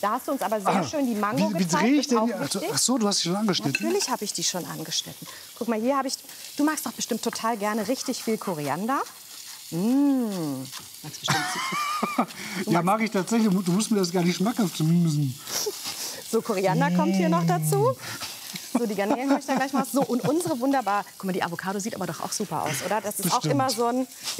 Da hast du uns aber sehr schön die Mango Wie gezeigt. drehe ich ist denn auch die? wichtig. Ach so, du hast sie schon angeschnitten. Natürlich habe ich die schon angeschnitten. Guck mal, hier habe ich... Du magst doch bestimmt total gerne richtig viel Koriander. Magst bestimmt. Ja, mag ich tatsächlich. Du musst mir das gar nicht schmackhaft müssen. So, Koriander kommt hier noch dazu. So, die Garnelen habe ich dann gleich mal. So, und unsere wunderbar... Guck mal, die Avocado sieht aber doch auch super aus, oder? Das ist auch Bestimmt. immer so ein...